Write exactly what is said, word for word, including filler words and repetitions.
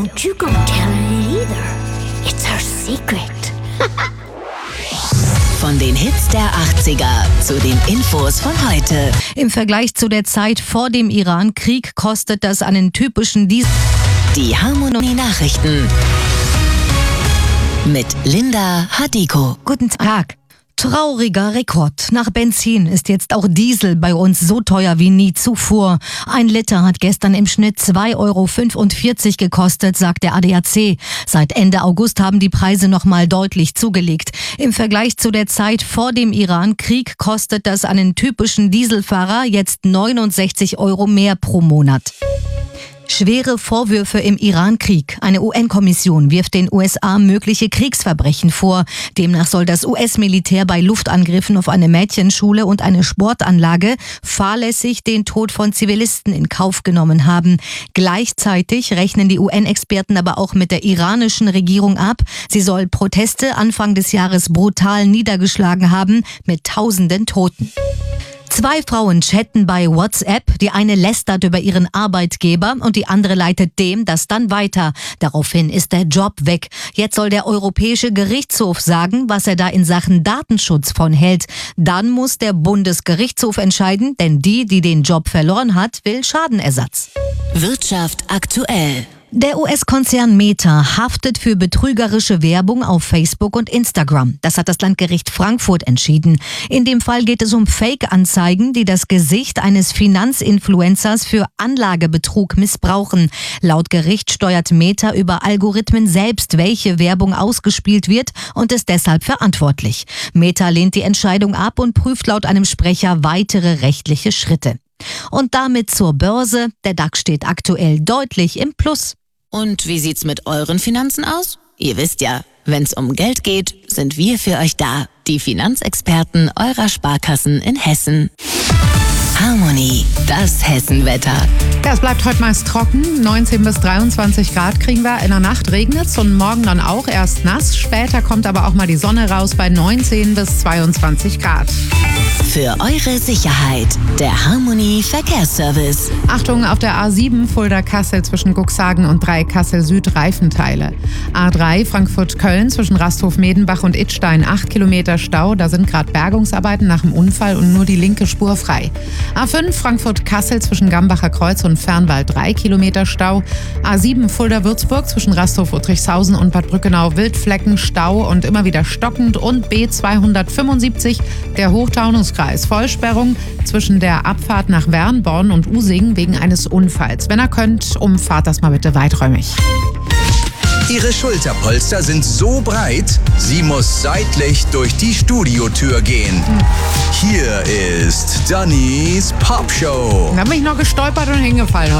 Don't you go telling it either. It's our secret. Von den Hits der achtziger zu den Infos von heute. Im Vergleich zu der Zeit vor dem Iran-Krieg kostet das einen typischen Diesel. Die Harmonie-Nachrichten mit Linda Hadiko. Guten Tag. Trauriger Rekord. Nach Benzin ist jetzt auch Diesel bei uns so teuer wie nie zuvor. Ein Liter hat gestern im Schnitt zwei Euro fünfundvierzig gekostet, sagt der A D A C. Seit Ende August haben die Preise nochmal deutlich zugelegt. Im Vergleich zu der Zeit vor dem Iran-Krieg kostet das einen typischen Dieselfahrer jetzt neunundsechzig Euro mehr pro Monat. Schwere Vorwürfe im Iran-Krieg. Eine U N-Kommission wirft den U S A mögliche Kriegsverbrechen vor. Demnach soll das U S-Militär bei Luftangriffen auf eine Mädchenschule und eine Sportanlage fahrlässig den Tod von Zivilisten in Kauf genommen haben. Gleichzeitig rechnen die U N-Experten aber auch mit der iranischen Regierung ab. Sie soll Proteste Anfang des Jahres brutal niedergeschlagen haben, mit tausenden Toten. Zwei Frauen chatten bei WhatsApp. Die eine lästert über ihren Arbeitgeber und die andere leitet dem das dann weiter. Daraufhin ist der Job weg. Jetzt soll der Europäische Gerichtshof sagen, was er da in Sachen Datenschutz von hält. Dann muss der Bundesgerichtshof entscheiden, denn die, die den Job verloren hat, will Schadenersatz. Wirtschaft aktuell. Der U S-Konzern Meta haftet für betrügerische Werbung auf Facebook und Instagram. Das hat das Landgericht Frankfurt entschieden. In dem Fall geht es um Fake-Anzeigen, die das Gesicht eines Finanzinfluencers für Anlagebetrug missbrauchen. Laut Gericht steuert Meta über Algorithmen selbst, welche Werbung ausgespielt wird und ist deshalb verantwortlich. Meta lehnt die Entscheidung ab und prüft laut einem Sprecher weitere rechtliche Schritte. Und damit zur Börse. Der DAX steht aktuell deutlich im Plus. Und wie sieht's mit euren Finanzen aus? Ihr wisst ja, wenn's um Geld geht, sind wir für euch da. Die Finanzexperten eurer Sparkassen in Hessen. Harmonie, das Hessenwetter. Ja, es bleibt heute meist trocken. neunzehn bis dreiundzwanzig Grad kriegen wir. In der Nacht regnet es und morgen dann auch erst nass. Später kommt aber auch mal die Sonne raus bei neunzehn bis zweiundzwanzig Grad. Für eure Sicherheit, der Harmonie Verkehrsservice. Achtung, auf der A sieben Fulda-Kassel zwischen Cuxhagen und drei Kassel Süd Reifenteile. A drei Frankfurt-Köln zwischen Rasthof-Medenbach und Idstein acht Kilometer Stau. Da sind gerade Bergungsarbeiten nach dem Unfall und nur die linke Spur frei. A fünf Frankfurt-Kassel zwischen Gambacher Kreuz und Fernwald drei Kilometer Stau. A sieben Fulda-Würzburg zwischen Rasthof-Uttrichshausen und Bad Brückenau Wildflecken Stau und immer wieder stockend. Und B zweihundertfünfundsiebzig der Hochtaunuskreis. Vollsperrung zwischen der Abfahrt nach Wernborn und Usingen wegen eines Unfalls. Wenn ihr könnt, umfahrt das mal bitte weiträumig. Ihre Schulterpolster sind so breit, sie muss seitlich durch die Studiotür gehen. Hier ist Dannys Popshow. Da bin ich noch gestolpert und hingefallen.